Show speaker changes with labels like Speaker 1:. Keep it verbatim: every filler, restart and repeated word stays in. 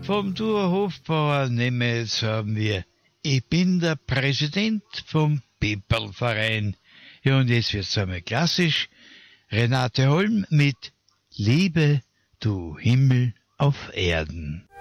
Speaker 1: Vom Duo Hofbauer Nemetz haben wir Ich bin der Präsident vom Peperlverein. Ja, und jetzt wird's einmal klassisch. Renate Holm mit Liebe, du Himmel auf Erden.